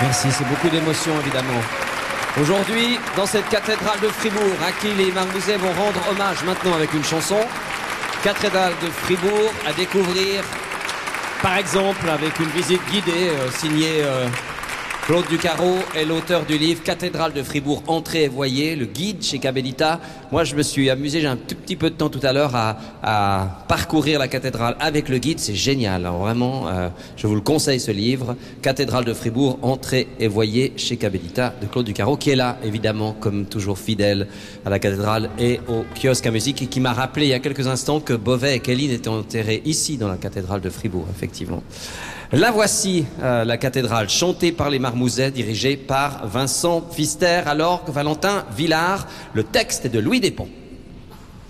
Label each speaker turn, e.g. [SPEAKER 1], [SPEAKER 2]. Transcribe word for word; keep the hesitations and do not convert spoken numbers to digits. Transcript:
[SPEAKER 1] Merci, c'est beaucoup d'émotion évidemment. Aujourd'hui, dans cette cathédrale de Fribourg, Akil et Marmouzet vont rendre hommage maintenant avec une chanson. Cathédrale de Fribourg à découvrir, par exemple, avec une visite guidée euh, signée euh, Claude Ducarreau est l'auteur du livre Cathédrale de Fribourg, entrée et voyez, le guide chez Cabellita. Moi, je me suis amusé, j'ai un tout petit peu de temps tout à l'heure à, à parcourir la cathédrale avec le guide. C'est génial, alors vraiment, euh, je vous le conseille ce livre. Cathédrale de Fribourg, entrée et voyez chez Cabellita de Claude Ducarreau, qui est là, évidemment, comme toujours fidèle à la cathédrale et au kiosque à musique, et qui m'a rappelé il y a quelques instants que Beauvais et Kéline étaient enterrés ici, dans la cathédrale de Fribourg, effectivement. La voici, euh, la cathédrale, chantée par les Marmouzets, dirigée par Vincent Pfister, alors que Valentin Villard, le texte est de Louis Despons.